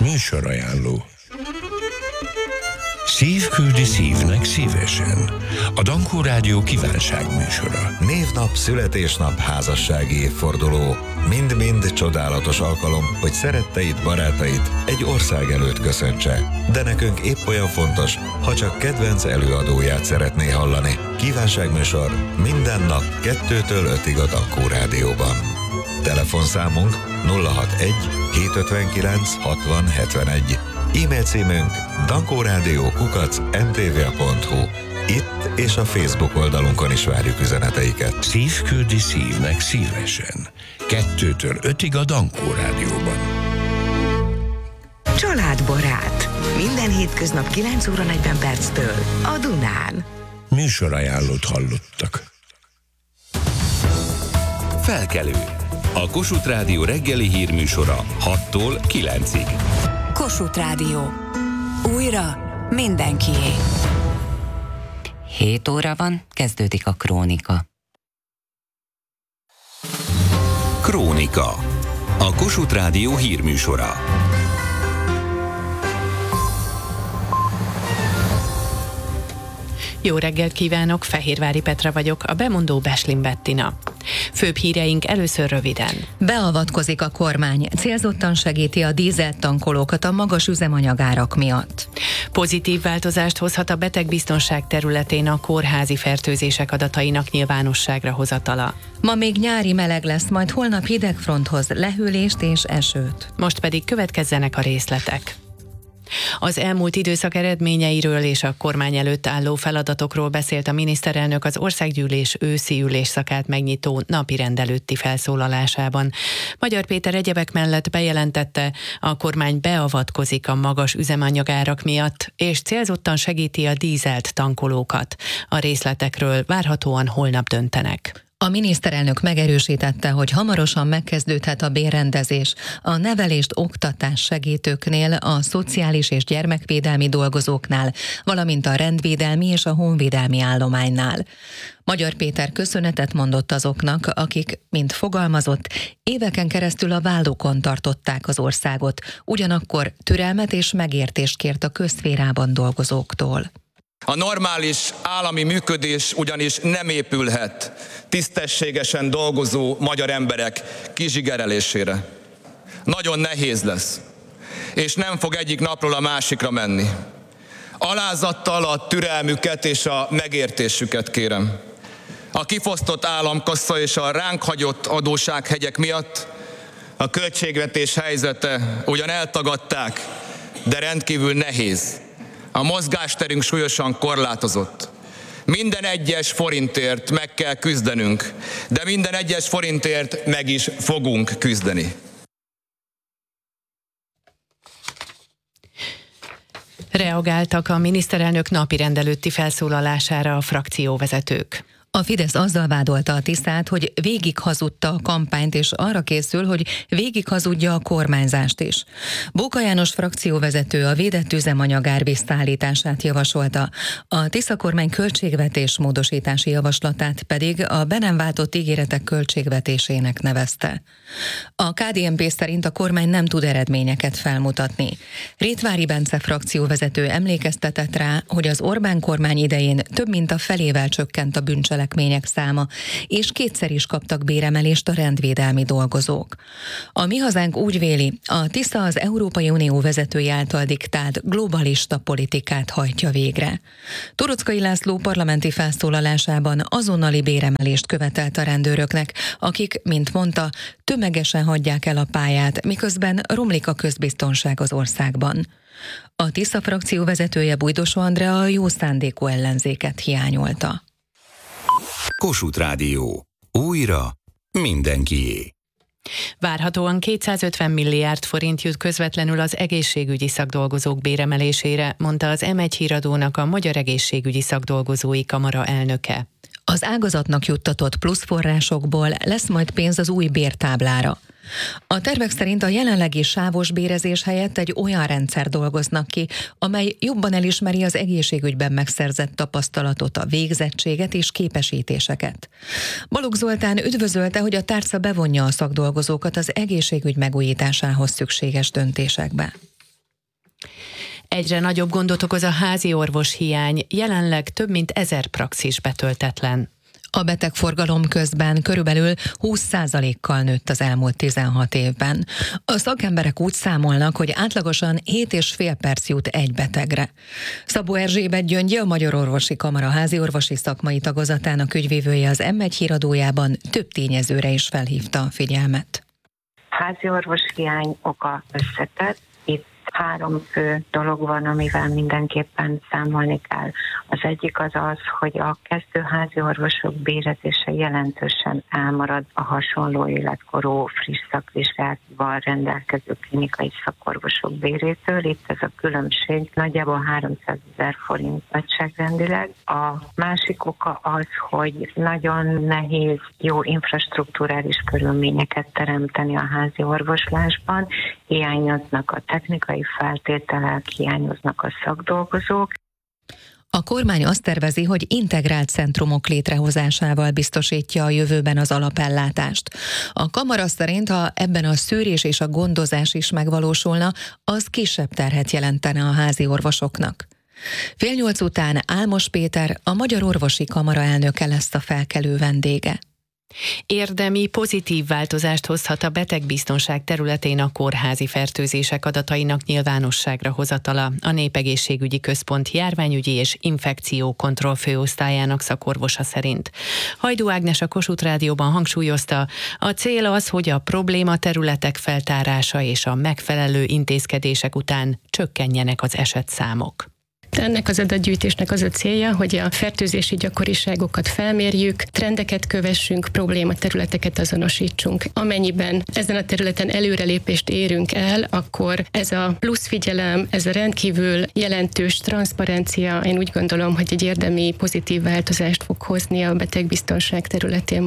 Műsorajánló. Szív küldi szívnek szívesen. A Dankó Rádió kívánságműsora. Névnap, születésnap, házassági évforduló. Mind-mind csodálatos alkalom, hogy szeretteid, barátaid egy ország előtt köszöntse. De nekünk épp olyan fontos, ha csak kedvenc előadóját szeretné hallani. Kívánságműsor minden nap 2-től 5-ig a Dankó Rádióban. Telefonszámunk 061 759 60 71. E-mail címünk dankoradio@mtva.hu. Itt és a Facebook oldalunkon is várjuk üzeneteiket. Szív küldi szívnek szívesen. 2-től 5-ig a Dankó Rádióban. Családbarát. Minden hétköznap 9 óra 40 perctől a Dunán. Műsorajánlót hallottak. Felkelő. A Kossuth Rádió reggeli hírműsora 6-tól 9-ig. Kossuth Rádió. Újra mindenkié. 7 óra van, kezdődik a Krónika. Krónika. A Kossuth Rádió hírműsora. Jó reggelt kívánok, Fehérvári Petra vagyok, a bemondó Beslin Bettina. Főbb híreink először röviden. Beavatkozik a kormány, célzottan segíti a dízeltankolókat a magas üzemanyagárak miatt. Pozitív változást hozhat a betegbiztonság területén a kórházi fertőzések adatainak nyilvánosságra hozatala. Ma még nyári meleg lesz, majd holnap hidegfronthoz lehűlést és esőt. Most pedig következzenek a részletek. Az elmúlt időszak eredményeiről és a kormány előtt álló feladatokról beszélt a miniszterelnök az Országgyűlés őszi ülésszakát megnyitó napirend előtti felszólalásában. Magyar Péter egyebek mellett bejelentette, a kormány beavatkozik a magas üzemanyagárak miatt, és célzottan segíti a dízelt tankolókat. A részletekről várhatóan holnap döntenek. A miniszterelnök megerősítette, hogy hamarosan megkezdődhet a bérrendezés a nevelést oktatás segítőknél, a szociális és gyermekvédelmi dolgozóknál, valamint a rendvédelmi és a honvédelmi állománynál. Magyar Péter köszönetet mondott azoknak, akik, mint fogalmazott, éveken keresztül a vállukon tartották az országot, ugyanakkor türelmet és megértést kért a közszférában dolgozóktól. A normális állami működés ugyanis nem épülhet tisztességesen dolgozó magyar emberek kizsigerelésére. Nagyon nehéz lesz, és nem fog egyik napról a másikra menni. Alázattal a türelmüket és a megértésüket kérem. A kifosztott államkassa és a ránk hagyott adóssághegyek miatt a költségvetés helyzete ugyan eltagadták, de rendkívül nehéz. A mozgásterünk súlyosan korlátozott. Minden egyes forintért meg kell küzdenünk, de minden egyes forintért meg is fogunk küzdeni. Reagáltak a miniszterelnök napirend előtti felszólalására a frakcióvezetők. A Fidesz azzal vádolta a Tiszát, hogy végighazudta a kampányt, és arra készül, hogy végighazudja a kormányzást is. Bóka János frakcióvezető a védett üzemanyagár visszaállítását javasolta, a Tisza kormány költségvetés módosítási javaslatát pedig a be nem váltott ígéretek költségvetésének nevezte. A KDNP szerint a kormány nem tud eredményeket felmutatni. Rétvári Bence frakcióvezető emlékeztetett rá, hogy az Orbán kormány idején több mint a felével csökkent a bűncselekmények száma, és kétszer is kaptak béremelést a rendvédelmi dolgozók. A Mi Hazánk úgy véli, a Tisza az Európai Unió vezetői által diktált globalista politikát hajtja végre. Torockai László parlamenti felszólalásában azonnali béremelést követelt a rendőröknek, akik, mint mondta, tömegesen hagyják el a pályát, miközben romlik a közbiztonság az országban. A Tisza frakció vezetője Bújdosó Andrea a jó szándékú ellenzéket hiányolta. Kossuth Rádió. Újra mindenkié. Várhatóan 250 milliárd forint jut közvetlenül az egészségügyi szakdolgozók béremelésére, mondta az M1 híradónak a Magyar Egészségügyi Szakdolgozói Kamara elnöke. Az ágazatnak juttatott plusz forrásokból lesz majd pénz az új bértáblára. A tervek szerint a jelenlegi sávos bérezés helyett egy olyan rendszer dolgoznak ki, amely jobban elismeri az egészségügyben megszerzett tapasztalatot, a végzettséget és képesítéseket. Balogh Zoltán üdvözölte, hogy a tárca bevonja a szakdolgozókat az egészségügy megújításához szükséges döntésekbe. Egyre nagyobb gondot okoz a házi orvos hiány, jelenleg több mint 1000 praxis betöltetlen. A betegforgalom közben körülbelül 20%-kal nőtt az elmúlt 16 évben. A szakemberek úgy számolnak, hogy átlagosan 7,5 perc jut egy betegre. Szabó Erzsébet Gyöngyi, a Magyar Orvosi Kamara háziorvosi szakmai tagozatának ügyvívője az M1 híradójában több tényezőre is felhívta a figyelmet. Háziorvos hiány oka összetett. Itt 3 fő dolog van, amivel mindenképpen számolni kell. Az egyik az az, hogy a kezdőházi orvosok bérezése jelentősen elmarad a hasonló életkorú friss szakvizsgálattal rendelkező klinikai szakorvosok bérétől. Itt ez a különbség nagyjából 300 000 forint nagyságrendileg. A másik oka az, hogy nagyon nehéz jó infrastrukturális körülményeket teremteni a házi orvoslásban, hiányoznak a technikai feltételek, hiányoznak a szakdolgozók. A kormány azt tervezi, hogy integrált centrumok létrehozásával biztosítja a jövőben az alapellátást. A kamara szerint, ha ebben a szűrés és a gondozás is megvalósulna, az kisebb terhet jelentene a házi orvosoknak. 7:30 után Álmos Péter, a Magyar Orvosi Kamara elnöke lesz a felkelő vendége. Érdemi, pozitív változást hozhat a betegbiztonság területén a kórházi fertőzések adatainak nyilvánosságra hozatala. A Népegészségügyi Központ járványügyi és infekciókontroll főosztályának szakorvosa szerint. Hajdú Ágnes a Kossuth Rádióban hangsúlyozta, a cél az, hogy a probléma területek feltárása és a megfelelő intézkedések után csökkenjenek az esetszámok. Ennek az adatgyűjtésnek az a célja, hogy a fertőzési gyakoriságokat felmérjük, trendeket kövessünk, problématerületeket azonosítsunk. Amennyiben ezen a területen előrelépést érünk el, akkor ez a plusz figyelem, ez a rendkívül jelentős transzparencia, én úgy gondolom, hogy egy érdemi pozitív változást fog hozni a betegbiztonság területén.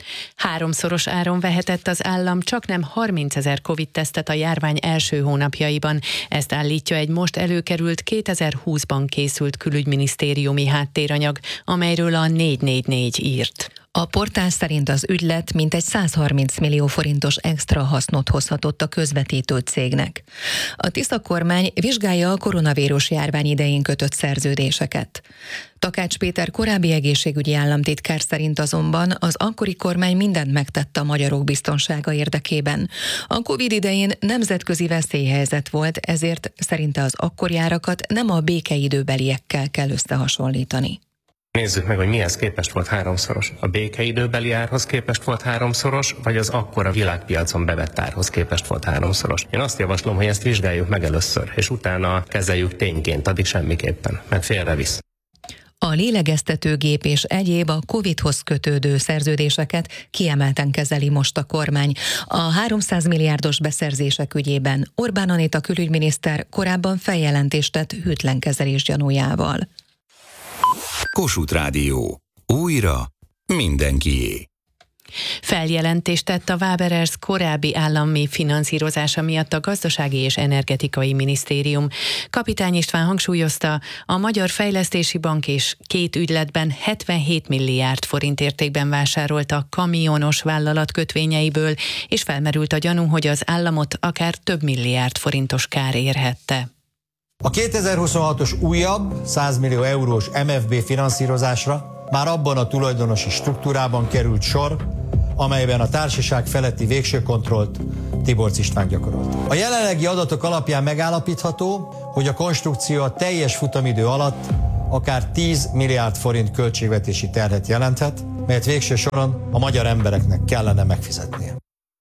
3-szoros áron vehetett az állam csaknem 30 000 Covid-tesztet a járvány első hónapjaiban. Ezt állítja egy most előkerült 2020-ban készült külügyminisztériumi háttéranyag, amelyről a 444 írt. A portál szerint az ügylet mintegy 130 millió forintos extra hasznot hozhatott a közvetítő cégnek. A Tisza kormány vizsgálja a koronavírus járvány idején kötött szerződéseket. Takács Péter korábbi egészségügyi államtitkár szerint azonban az akkori kormány mindent megtett a magyarok biztonsága érdekében. A Covid idején nemzetközi veszélyhelyzet volt, ezért szerinte az akkori árakat nem a békeidőbeliekkel kell összehasonlítani. Nézzük meg, hogy mihez képest volt 3-szoros. A békeidőbeli árhoz képest volt 3-szoros, vagy az akkor a világpiacon bevett árhoz képest volt 3-szoros. Én azt javaslom, hogy ezt vizsgáljuk meg először, és utána kezeljük tényként, addig semmiképpen, mert félrevisz. A lélegeztetőgép és egyéb a Covid-hoz kötődő szerződéseket kiemelten kezeli most a kormány. A 300 milliárdos beszerzések ügyében Orbán Anita külügyminiszter korábban feljelentést tett hűtlen kezelés gyanújával. Kossuth Rádió. Újra mindenkié. Feljelentést tett a Waberers korábbi állami finanszírozása miatt a Gazdasági és Energetikai Minisztérium. Kapitány István hangsúlyozta, a Magyar Fejlesztési Bank és 2 ügyletben 77 milliárd forint értékben vásárolta kamionos vállalat kötvényeiből, és felmerült a gyanú, hogy az államot akár több milliárd forintos kár érhette. A 2026-os újabb 100 millió eurós MFB finanszírozásra már abban a tulajdonosi struktúrában került sor, amelyben a társaság feletti végső kontrollt Tiborcs István gyakorolt. A jelenlegi adatok alapján megállapítható, hogy a konstrukció a teljes futamidő alatt akár 10 milliárd forint költségvetési terhet jelenthet, melyet végső soron a magyar embereknek kellene megfizetnie.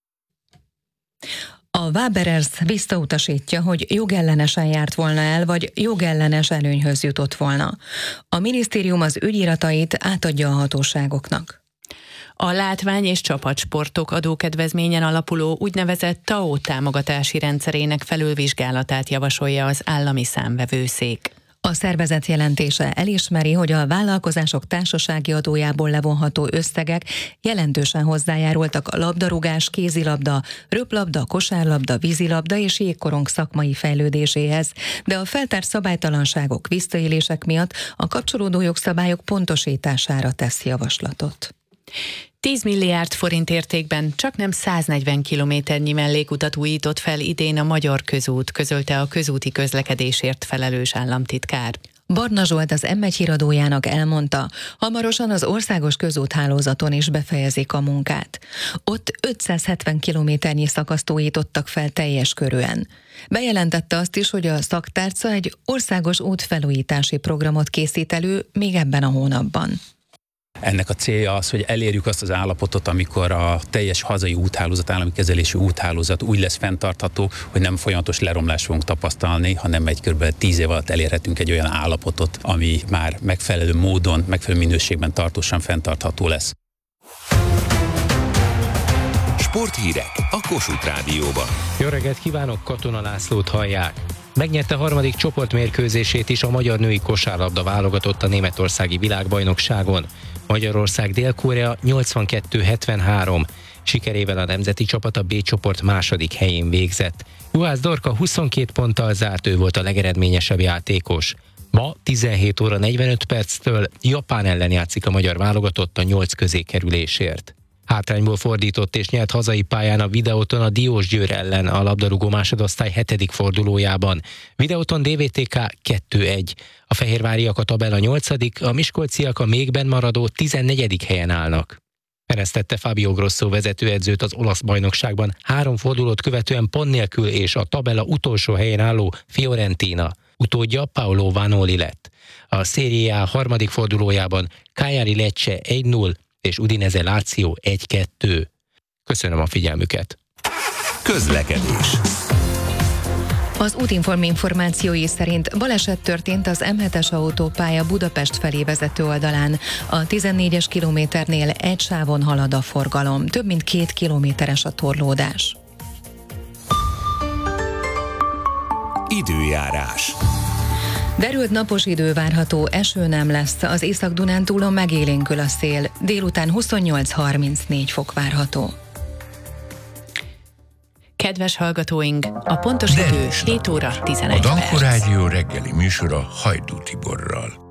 A Waberers visszautasítja, hogy jogellenesen járt volna el, vagy jogellenes előnyhöz jutott volna. A minisztérium az ügyiratait átadja a hatóságoknak. A látvány- és csapatsportok adókedvezményen alapuló úgynevezett TAO támogatási rendszerének felülvizsgálatát javasolja az állami számvevőszék. A szervezet jelentése elismeri, hogy a vállalkozások társasági adójából levonható összegek jelentősen hozzájárultak a labdarúgás, kézilabda, röplabda, kosárlabda, vízilabda és jégkorong szakmai fejlődéséhez, de a feltárt szabálytalanságok, visszaélések miatt a kapcsolódó jogszabályok pontosítására tesz javaslatot. 10 milliárd forint értékben csaknem 140 kilométernyi mellékutat újított fel idén a Magyar Közút, közölte a közúti közlekedésért felelős államtitkár. Barna Zsolt, az M1 híradójának elmondta, hamarosan az országos közúthálózaton is befejezik a munkát. Ott 570 kilométernyi szakaszt újítottak fel teljes körűen. Bejelentette azt is, hogy a szaktárca egy országos útfelújítási programot készít elő még ebben a hónapban. Ennek a célja az, hogy elérjük azt az állapotot, amikor a teljes hazai úthálózat, állami kezelésű úthálózat úgy lesz fenntartható, hogy nem folyamatos leromlást fogunk tapasztalni, hanem egy kb. 10 év alatt elérhetünk egy olyan állapotot, ami már megfelelő módon, megfelelő minőségben tartósan fenntartható lesz. Sporthírek a Kossuth Rádióban. Jó reggelt kívánok, Katona Lászlót hallják. Megnyerte harmadik csoportmérkőzését is a magyar női kosárlabda válogatott a németországi világbajnokságon. Magyarország Dél-Korea 82-73. Sikerével a nemzeti csapat a B csoport második helyén végzett. Juhász Dorka 22 ponttal zárt, ő volt a legeredményesebb játékos. Ma 17 óra 45 perctől Japán ellen játszik a magyar válogatott a 8 közé kerülésért. Hátrányból fordított és nyert hazai pályán a Videoton a Diósgyőr ellen a labdarúgó másodosztály 7. fordulójában. Videoton DVTK 2-1. A fehérváriak a tabella 8., a miskolciak a mégben maradó 14. helyen állnak. Eresztette Fabio Grosso vezetőedzőt az olasz bajnokságban 3 fordulót követően pont nélkül és a tabella utolsó helyén álló Fiorentina. Utódja Paolo Vanoli lett. A Serie A 3. fordulójában Cagliari Lecce 1-0 és Udinese Lazio 1-2. Köszönöm a figyelmüket. Közlekedés. Az Útinform információi szerint baleset történt az M7-es autópálya Budapest felé vezető oldalán. A 14-es kilométernél egy sávon halad a forgalom. Több mint 2 kilométeres a torlódás. Időjárás. Derült napos idő várható, eső nem lesz, az Észak-Dunántúlon megélénkül a szél, délután 28-34 fok várható. Kedves hallgatóink, a pontos idő 7 óra 11 perc. A Danko Rádió reggeli műsora Hajdú Tiborral.